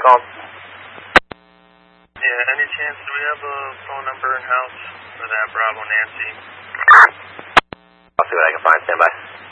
called? Yeah, any chance, do we have a phone number in-house for that Bravo Nancy? I'll see what I can find. Stand by.